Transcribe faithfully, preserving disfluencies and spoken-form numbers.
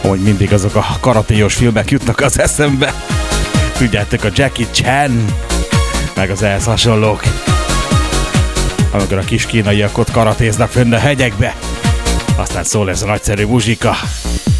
hogy mindig azok a karatéos filmek jutnak az eszembe. Tudjátok, a Jackie Chan, meg az ehhez hasonlók. Amikor a kis kínaiak ott karatéznak fönn a hegyekbe. Aztán szól ez a nagyszerű muzsika.